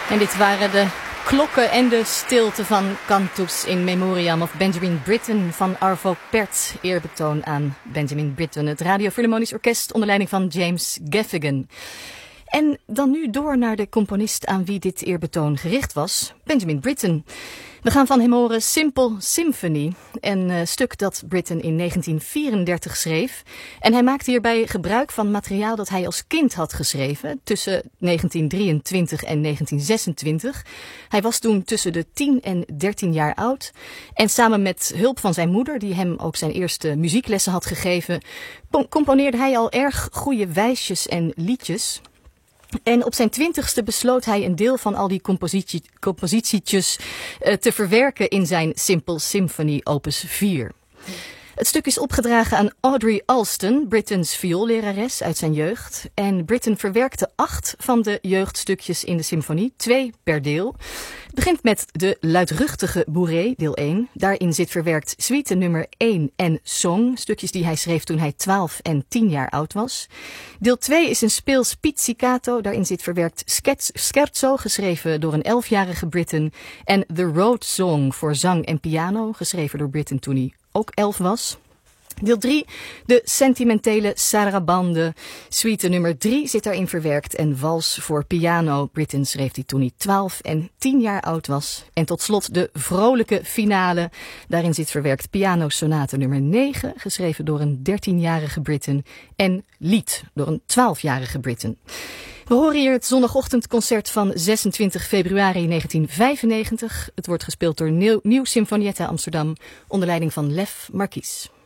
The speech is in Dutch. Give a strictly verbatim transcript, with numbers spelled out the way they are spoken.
En dit waren de klokken en de stilte van Cantus in Memoriam of Benjamin Britten van Arvo Pärt. Eerbetoon aan Benjamin Britten, het Radio Philharmonisch Orkest onder leiding van James Gaffigan. En dan nu door naar de componist aan wie dit eerbetoon gericht was, Benjamin Britten. We gaan van hem horen Simple Symphony, een uh, stuk dat Britten in negentien vierendertig schreef. En hij maakte hierbij gebruik van materiaal dat hij als kind had geschreven tussen negentien drieëntwintig en negentien zesentwintig. Hij was toen tussen de tien en dertien jaar oud. En samen met hulp van zijn moeder, die hem ook zijn eerste muzieklessen had gegeven, componeerde hij al erg goede wijsjes en liedjes. En op zijn twintigste besloot hij een deel van al die compositie, compositietjes uh, te verwerken in zijn Simple Symphony opus vier. Het stuk is opgedragen aan Audrey Alston, Brittens vioollerares uit zijn jeugd. En Britten verwerkte acht van de jeugdstukjes in de symfonie, twee per deel. Het begint met de luidruchtige Bourrée, deel één. Daarin zit verwerkt suite nummer één en Song, stukjes die hij schreef toen hij twaalf en tien jaar oud was. Deel twee is een speels pizzicato, daarin zit verwerkt skets, scherzo, geschreven door een elfjarige Britten. En The Road Song voor zang en piano, geschreven door Britten toen hij ook elf was. Deel drie, de sentimentele sarabande. Suite nummer drie zit daarin verwerkt en wals voor piano. Britten schreef die toen hij twaalf en tien jaar oud was. En tot slot de vrolijke finale. Daarin zit verwerkt pianosonate nummer negen, geschreven door een dertienjarige Britten. En lied door een twaalfjarige Britten. We horen hier het zondagochtendconcert van zesentwintig februari negentien vijfennegentig. Het wordt gespeeld door Nieuw, Nieuw Sinfonietta Amsterdam onder leiding van Lef Marquis.